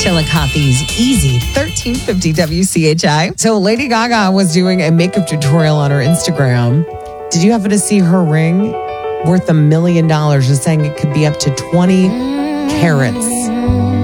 Chillicothe's Easy, 1350 WCHI. So Lady Gaga was doing a makeup tutorial on her Instagram. Did you happen to see her ring? Worth $1 million. Just saying it could be up to 20 carats